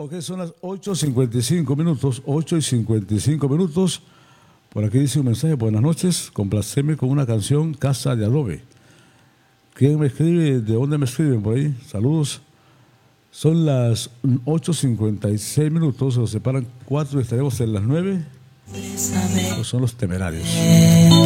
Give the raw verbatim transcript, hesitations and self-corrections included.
Ok, son las ocho y cincuenta y cinco minutos, ocho y cincuenta y cinco minutos. Por aquí dice un mensaje, buenas noches, complaceme con una canción, Casa de Adobe. ¿Quién me escribe? ¿De dónde me escriben por ahí? Saludos. Son las ocho y cincuenta y seis minutos, se nos separan cuatro y estaremos en las nueve. Pues son los Temerarios.